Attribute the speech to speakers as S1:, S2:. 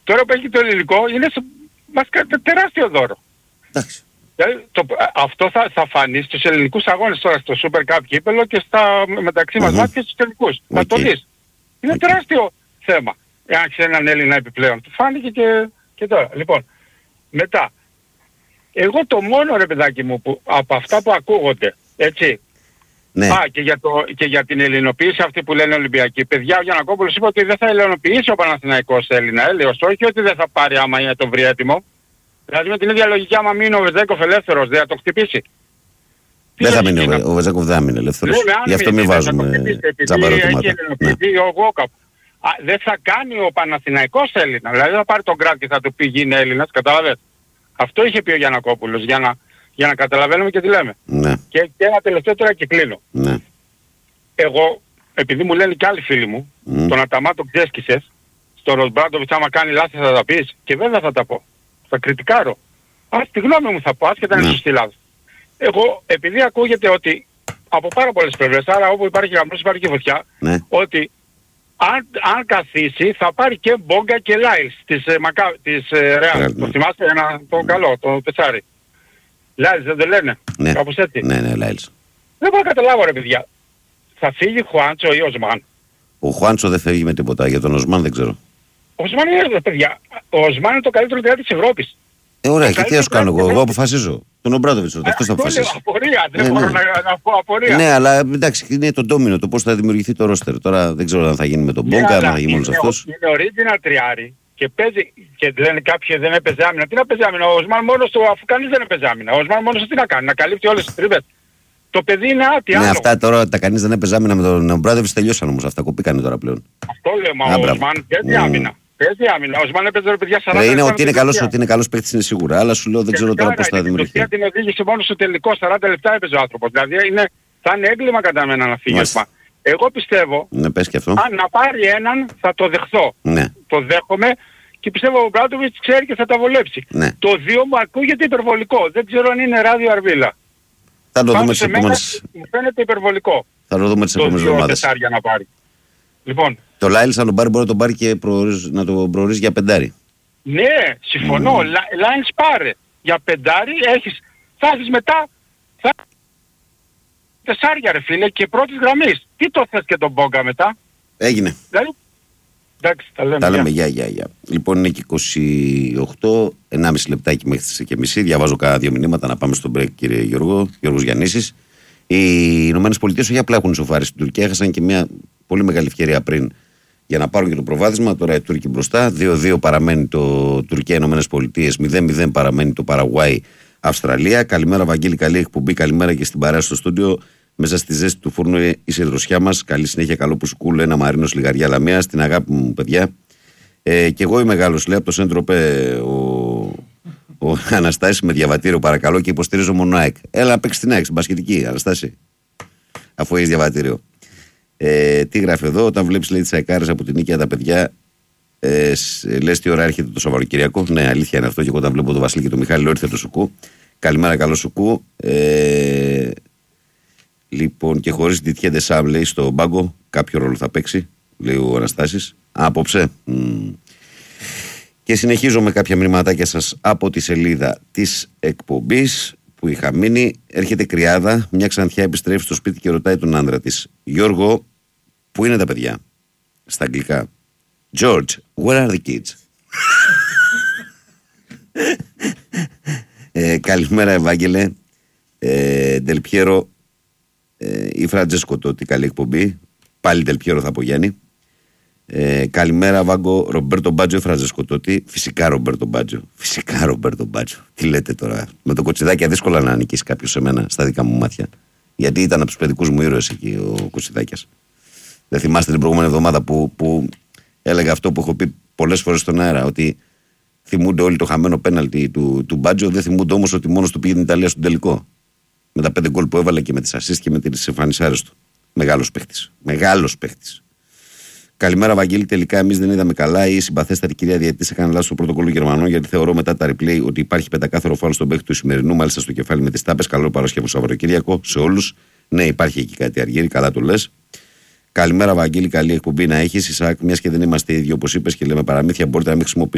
S1: Τώρα που έχει το ελληνικό είναι μας κάνει τεράστιο δώρο.
S2: Εντάξει.
S1: Δηλαδή, αυτό θα φανεί στους ελληνικούς αγώνες τώρα, στο Super Cup κύπελλο και στα μεταξύ μας μάτια και στους τελικούς. Θα το δεις. Είναι τεράστιο θέμα. Εάν ξέρει έναν Έλληνα επιπλέον. Του φάνηκε και τώρα. Λοιπόν, μετά. Εγώ το μόνο ρε παιδάκι μου που από αυτά που ακούγονται, έτσι.
S2: Ναι.
S1: Και για την ελληνοποίηση αυτή που λένε Ολυμπιακοί. Παιδιά, ο Γιαννακόπουλος είπε ότι δεν θα ελληνοποιήσει ο Παναθηναϊκός Έλληνα. Όχι ότι δεν θα πάρει άμα είναι το βρει έτοιμο. Δηλαδή με την ίδια λογική άμα μείνει ο Βεζέκοφ ελεύθερος δεν θα το χτυπήσει.
S2: Δεν θα μείνει ο Βεζέκοφ, δεν θα μείνει ελεύθερος. Γι' αυτό μην βάζουμε τζαμπαρωτήματα.
S1: Δεν θα κάνει ο Παναθηναϊκός Έλληνα. Δηλαδή θα πάρει τον Γκράτ και θα του πει γίνει Έλληνας, καταλαβαίνετε. Αυτό είχε πει ο Γιαννακόπουλος για να καταλαβαίνουμε και τι λέμε.
S2: Ναι.
S1: Και ένα τελευταίο τώρα και κλείνω.
S2: Ναι.
S1: Εγώ, επειδή μου λένε και άλλοι φίλοι μου, τον Αταμά τον ξέσκισες, στον Ροσμπράντοβιτς άμα κάνει λάθη θα τα πεις. Και βέβαια θα τα πω. Θα κριτικάρω. Τη γνώμη μου θα πω, άσχετα αν είναι σωστή λάθος. Εγώ, επειδή ακούγεται ότι από πάρα πολλές πλευρές, άρα όπου υπάρχει γαμπρός υπάρχει και φωτιά, ότι αν καθίσει θα πάρει και Μπόγκα και Λάιλς της Ρεάλ. Το θυμάστε το καλό, το τεσάρι. Λάιλς δεν το λένε, κάπως έτσι.
S2: Ναι, Λάιλς.
S1: Δεν μπορώ να καταλάβω ρε παιδιά. Θα φύγει Χουάντσο ή Οσμάν.
S2: Ο Χουάντσο δεν φεύγει με τίποτα, για τον Οσμάν δεν ξέρω.
S1: Ο Οσμάν είναι παιδιά. Ο Οσμάν είναι το καλύτερο τριάρι της Ευρώπης.
S2: Ωραία, και τι θα σου κάνω εγώ αποφασίζω. Τον Ομπράντοβιτς, αυτός θα αποφασίσει.
S1: Απορία, δεν μπορώ να πω απορία.
S2: Ναι, αλλά εντάξει, είναι το ντόμινο, το πώς θα δημιουργηθεί το ρόστερ. Τώρα δεν ξέρω αν θα γίνει με τον Μπόγκα, αν θα γίνει μόνος αυτός.
S1: Είναι original τριάρι και παίζει, και λένε κάποιοι δεν έπαιζε άμυνα. Τι να παίζει άμυνα, ο Οσμάν μόνος του, αφού κανείς δεν έπαιζε άμυνα. Ο Οσμάν μόνος του τι να κάνει, να καλύπτει όλες τις τρύπες. Το παιδί είναι άτια.
S2: Ναι, αυτά τώρα τα κανείς δεν έπαιζε άμυνα με τον Ομπράντοβιτς τελειώσαν όμως αυτά, κοπήκανε τώρα πλέον.
S1: Αυτό λέμε, ο Οσμάν παίζει άμυνα. Παίζει άμυνα. Ο Οσμάν έπαιζε ρε παιδιά 40
S2: είναι ότι είναι καλός παίκτης είναι σίγουρα, αλλά σου λέω δεν ξέρω τώρα πώς θα δημιουργηθεί.
S1: Την οδήγησε μόνο στο τελικό 40 λεπτά έπαιζε ο άνθρωπος. Δηλαδή θα είναι έγκλημα κατά μένα να φύγει. Εγώ πιστεύω, αν να πάρει έναν θα το δεχθώ. Το δέχομαι και πιστεύω ο Μπράντοβιτς ξέρει και θα τα βολέψει. Το 2 μου ακούγεται υπερβολικό. Δεν ξέρω αν είναι ράδιο αρβίλα.
S2: Θα το δούμε τις επόμενες.
S1: Μου φαίνεται υπερβολικό.
S2: Θα το δούμε τις επόμενες εβδομάδες.
S1: Λοιπόν.
S2: Το Λάιλς αν τον πάρει μπορεί να τον πάρει και να τον προορίζει για πεντάρι.
S1: Ναι, συμφωνώ. Λάιλς πάρε. Για πεντάρι θα έχεις μετά τεσσάρια ρε φίλε και πρώτης γραμμής. Τι το θες και τον Μπόγκα μετά.
S2: Έγινε.
S1: Δηλαδή, εντάξει, τα λέμε.
S2: Γεια. Λοιπόν είναι και 28, 1,5 λεπτάκι μέχρι τις 6:30. Διαβάζω κάνα 2 μηνύματα να πάμε στον break κύριε Γιώργος Γιαννήσης. Οι Ηνωμένες Πολιτείες όχι απλά έχουν ισοφάρει στην Τουρκία, έχασαν και μια πολύ μεγάλη ευκαιρία πριν για να πάρουν και το προβάδισμα. Τώρα οι Τούρκοι μπροστά. 2-2 παραμένει το Τουρκία Ηνωμένες Πολιτείες. 0-0 παραμένει το Παραγουάι Αυστραλία. Καλημέρα Βαγγέλη, καλή εκπομπή. Καλημέρα και στην παρέα στο στούντιο. Μέσα στη ζέστη του φούρνου είσαι η δροσιά μας. Καλή συνέχεια, καλό που σου κούλου. Ένα Μαρίνος Λιγαριά Λαμία. Στην αγάπη μου, παιδιά. Και εγώ είμαι Γάλλος, λέει από το Σέντροπε ο Αναστάσης με διαβατήριο, παρακαλώ, και υποστηρίζω μόνο ΑΕΚ. Έλα να παίξει την ΑΕΚ, στην μπασκετική, Αναστάση. Αφού έχει διαβατήριο. Τι γράφει εδώ, όταν βλέπεις λέει τις αεκάρες από την Νίκαια τα παιδιά, λες τι ώρα έρχεται το Σαββατοκυριακό. Ναι, αλήθεια είναι αυτό. Και εγώ όταν βλέπω τον Βασίλη και τον Μιχάλη, λέω ήρθε το Σουκού. Καλημέρα, καλό Σουκού. Λοιπόν, και χωρίς Ντιτιέ Ντεσάμ, λέει στο μπάγκο, κάποιο ρόλο θα παίξει, λέει ο Αναστάσης. Απόψε. Και συνεχίζω με κάποια μηνυματάκια σας από τη σελίδα της εκπομπής που είχα μείνει. Έρχεται κρυάδα, μια ξανθιά επιστρέφει στο σπίτι και ρωτάει τον άντρα της: Γιώργο, πού είναι τα παιδιά? Στα αγγλικά: George, where are the kids? Καλημέρα Ευάγγελε, Ντελπιέρο ή Φραντζέσκο, το ότι καλή εκπομπή. Πάλι Ντελπιέρο θα πω Γιάννη. Καλημέρα Βάγκο, Ρομπέρτο Μπάτζο, Φραντζέσκο Τότι. Φυσικά Ρομπέρτο Μπάτζο. Τι λέτε τώρα? Με το Κοτσιδάκι δύσκολα να νικήσει κάποιος σε μένα, στα δικά μου μάτια. Γιατί ήταν από τους παιδικούς μου ήρωες εκεί ο Κοτσιδάκιας. Δεν θυμάστε την προηγούμενη εβδομάδα που έλεγα αυτό που έχω πει πολλές φορές στον αέρα, ότι θυμούνται όλοι το χαμένο πέναλτι του Μπάτζο, δεν θυμούνται όμως ότι μόνος του πήγε την Ιταλία στον τελικό. Με τα 5 γκολ που έβαλε και με τις ασίστ και με τις εμφανισάρες του. Μεγάλος παίχτης. Καλημέρα, Βαγγέλη. Τελικά, εμείς δεν είδαμε καλά. Η συμπαθέστατη κυρία διαιτητής έκανε λάθος στο πρωτοκόλλο Γερμανών, γιατί θεωρώ μετά τα replay ότι υπάρχει πεντακάθαρο φάουλ στον παίκτη του σημερινού, μάλιστα στο κεφάλι με τις τάπες. Καλό Παρασκευό Σαββατοκύριακο σε όλους. Ναι, υπάρχει εκεί κάτι Αργύρι, καλά το λες. Καλημέρα, Βαγγέλη. Καλή εκπομπή να έχεις. Ισάκ, μιας και δεν είμαστε ίδιοι όπως είπες και λέμε παραμύθια, μπορείτε να μην χρησιμοποιήσετε